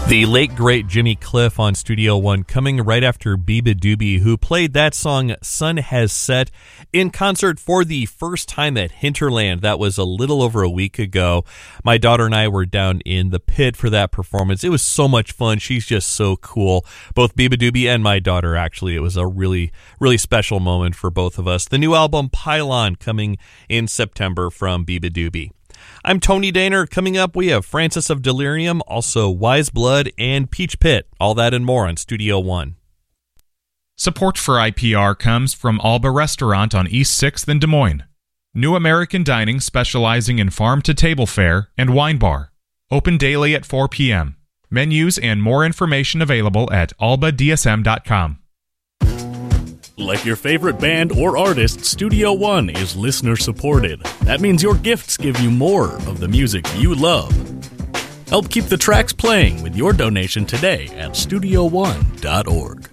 The late, great Jimmy Cliff on Studio One, coming right after Beabadoobee, who played that song Sun Has Set in concert for the first time at Hinterland. That was a little over a week ago. My daughter and I were down in the pit for that performance. It was so much fun. She's just so cool. Both Beabadoobee and my daughter, actually. It was a really, really special moment for both of us. The new album, Pylon, coming in September from Beabadoobee. I'm Tony Daner. Coming up, we have Francis of Delirium, also Wise Blood, and Peach Pit. All that and more on Studio One. Support for IPR comes from Alba Restaurant on East 6th in Des Moines. New American Dining specializing in farm-to-table fare and wine bar. Open daily at 4 p.m. Menus and more information available at albadsm.com. Like your favorite band or artist, Studio One is listener-supported. That means your gifts give you more of the music you love. Help keep the tracks playing with your donation today at StudioOne.org.